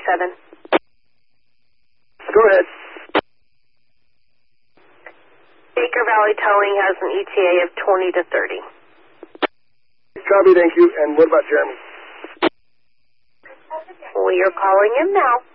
27. Go ahead. Baker Valley Towing has an ETA of 20 to 30. Copy, thank you. And what about Jeremy? We are calling him now.